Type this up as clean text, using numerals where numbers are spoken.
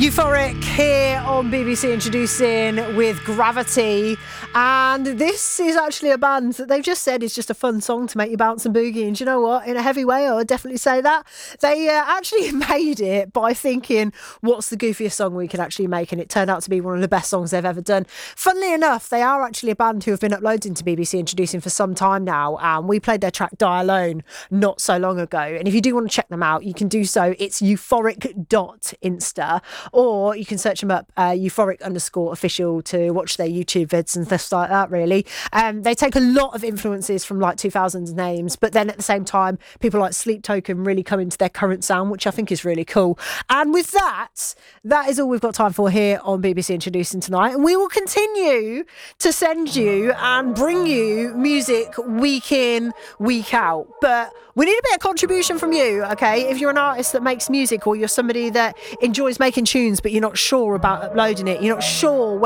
Euphoric here on BBC Introducing with Gravity, and this is actually a band that they've just said is just a fun song to make you bounce and boogie. And do you know what? In a heavy way, I would definitely say that. They actually made it by thinking, what's the goofiest song we can actually make? And it turned out to be one of the best songs they've ever done. Funnily enough, they are actually a band who have been uploading to BBC Introducing for some time now, and we played their track Die Alone not so long ago. And if you do want to check them out, you can do so. It's euphoric.insta, or you can search them up, euphoric_official, to watch their YouTube vids and stuff like that, really. They take a lot of influences from like 2000s names, but then at the same time, people like Sleep Token really come into their current sound, which I think is really cool. And with that is all we've got time for here on BBC Introducing tonight. And we will continue to send you and bring you music week in, week out. But we need a bit of contribution from you, okay? If you're an artist that makes music, or you're somebody that enjoys making tunes, but you're not sure about uploading it, you're not sure